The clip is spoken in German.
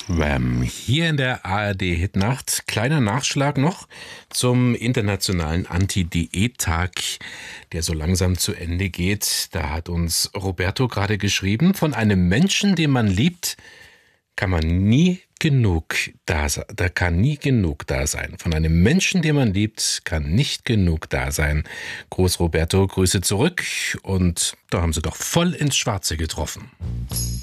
Wham! Hier in der ARD-Hitnacht. Kleiner Nachschlag noch zum Internationalen Anti-Diät-Tag, der so langsam zu Ende geht. Da hat uns Roberto gerade geschrieben, von einem Menschen, den man liebt, kann man nie genug da sein. Da kann nie genug da sein. Von einem Menschen, den man liebt, kann nicht genug da sein. Groß Roberto, Grüße zurück. Und da haben sie doch voll ins Schwarze getroffen.